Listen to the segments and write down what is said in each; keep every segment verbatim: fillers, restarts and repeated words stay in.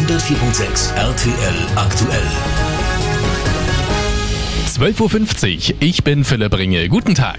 hundertvier Komma sechs R T L aktuell. zwölf Uhr fünfzig, ich bin Philipp Ringe. Guten Tag.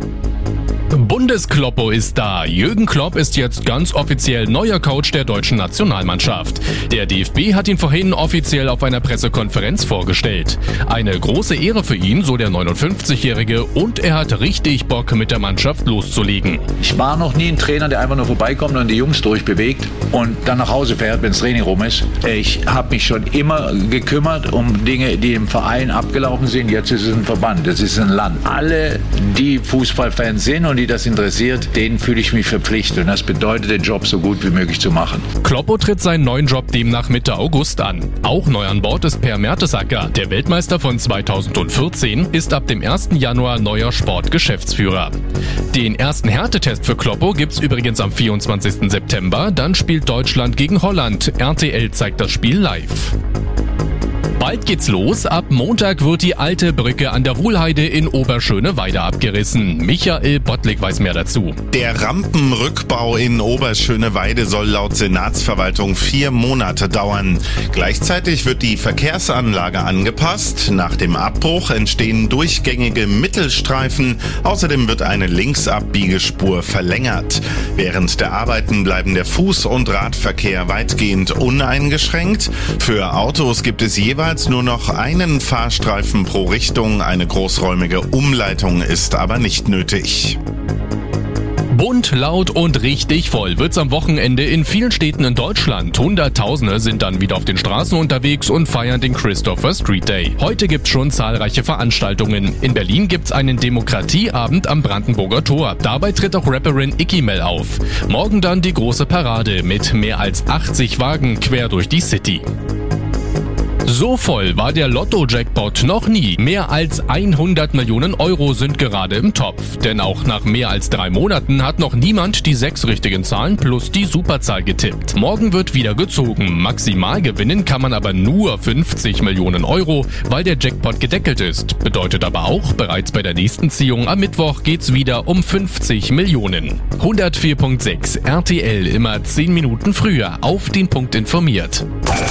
Bundeskloppo ist da. Jürgen Klopp ist jetzt ganz offiziell neuer Coach der deutschen Nationalmannschaft. Der D F B hat ihn vorhin offiziell auf einer Pressekonferenz vorgestellt. Eine große Ehre für ihn, so der neunundfünfzigjährige, und er hat richtig Bock, mit der Mannschaft loszulegen. Ich war noch nie ein Trainer, der einfach nur vorbeikommt und die Jungs durchbewegt und dann nach Hause fährt, wenn das Training rum ist. Ich habe mich schon immer gekümmert um Dinge, die im Verein abgelaufen sind. Jetzt ist es ein Verband, es ist ein Land. Alle, die Fußballfans sind und die das interessiert, denen fühle ich mich verpflichtet. Und das bedeutet, den Job so gut wie möglich zu machen. Kloppo tritt seinen neuen Job demnach Mitte August an. Auch neu an Bord ist Per Mertesacker. Der Weltmeister von zweitausendvierzehn ist ab dem ersten Januar neuer Sportgeschäftsführer. Den ersten Härtetest für Kloppo gibt's übrigens am vierundzwanzigsten September. Dann spielt Deutschland gegen Holland. R T L zeigt das Spiel live. Bald geht's los. Ab Montag wird die alte Brücke an der Wuhlheide in Oberschöneweide abgerissen. Michael Bottlik weiß mehr dazu. Der Rampenrückbau in Oberschöneweide soll laut Senatsverwaltung vier Monate dauern. Gleichzeitig wird die Verkehrsanlage angepasst. Nach dem Abbruch entstehen durchgängige Mittelstreifen. Außerdem wird eine Linksabbiegespur verlängert. Während der Arbeiten bleiben der Fuß- und Radverkehr weitgehend uneingeschränkt. Für Autos gibt es jeweils nur noch einen Fahrstreifen pro Richtung. Eine großräumige Umleitung ist aber nicht nötig. Bunt, laut und richtig voll wird's am Wochenende in vielen Städten in Deutschland. Hunderttausende sind dann wieder auf den Straßen unterwegs und feiern den Christopher Street Day. Heute gibt's schon zahlreiche Veranstaltungen. In Berlin gibt's einen Demokratieabend am Brandenburger Tor. Dabei tritt auch Rapperin Icky Mel auf. Morgen dann die große Parade mit mehr als achtzig Wagen quer durch die City. So voll war der Lotto-Jackpot noch nie. Mehr als hundert Millionen Euro sind gerade im Topf. Denn auch nach mehr als drei Monaten hat noch niemand die sechs richtigen Zahlen plus die Superzahl getippt. Morgen wird wieder gezogen. Maximal gewinnen kann man aber nur fünfzig Millionen Euro, weil der Jackpot gedeckelt ist. Bedeutet aber auch, bereits bei der nächsten Ziehung am Mittwoch geht's wieder um fünfzig Millionen. hundertvier Komma sechs R T L immer zehn Minuten früher auf den Punkt informiert.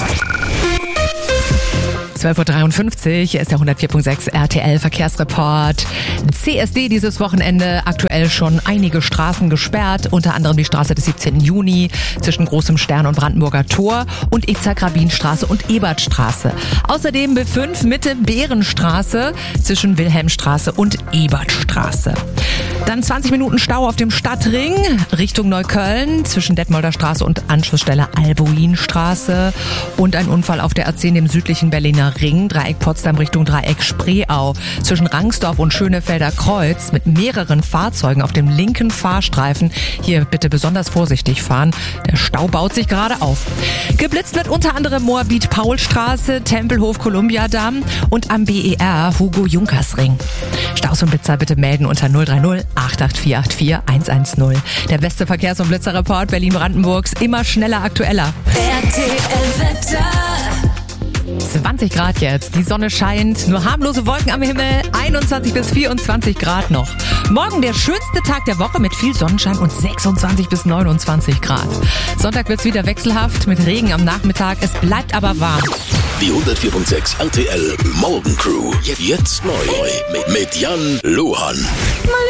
zwölf Uhr dreiundfünfzig ist der hundertvier Komma sechs R T L Verkehrsreport. C S D dieses Wochenende, aktuell schon einige Straßen gesperrt, unter anderem die Straße des siebzehnten Juni zwischen Großem Stern und Brandenburger Tor und Itzhak-Rabin-Straße und Ebertstraße. Außerdem B fünf Mitte Bärenstraße zwischen Wilhelmstraße und Ebertstraße. Dann zwanzig Minuten Stau auf dem Stadtring Richtung Neukölln zwischen Detmolder Straße und Anschlussstelle Albuinstraße und ein Unfall auf der R zehn, dem südlichen Berliner Ring, Dreieck Potsdam Richtung Dreieck Spreeau zwischen Rangsdorf und Schönefelder Kreuz mit mehreren Fahrzeugen auf dem linken Fahrstreifen. Hier bitte besonders vorsichtig fahren. Der Stau baut sich gerade auf. Geblitzt wird unter anderem Moabit-Paul-Straße, Tempelhof Kolumbiadamm und am B E R Hugo-Junkers-Ring. Staus und Blitzer bitte melden unter null drei null acht acht vier acht vier eins eins null. Der beste Verkehrs- und Blitzerreport Berlin-Brandenburgs, immer schneller, aktueller. R T L-Wetter. zwanzig Grad jetzt, die Sonne scheint, nur harmlose Wolken am Himmel, einundzwanzig bis vierundzwanzig Grad noch. Morgen der schönste Tag der Woche mit viel Sonnenschein und sechsundzwanzig bis neunundzwanzig Grad. Sonntag wird's wieder wechselhaft mit Regen am Nachmittag, es bleibt aber warm. Die hundertvier Komma sechs R T L Morgencrew. Jetzt neu mit, mit Jan Lohan.